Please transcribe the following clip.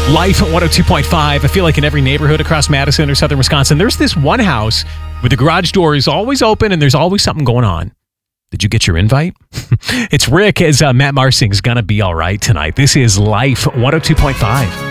Life at 102.5. I feel like in every neighborhood across Madison or southern Wisconsin, there's this one house where the garage door is always open and there's always something going on. Did you get your invite? It's Rick as Matt Marsing's Gonna Be All Right tonight. This is Life 102.5.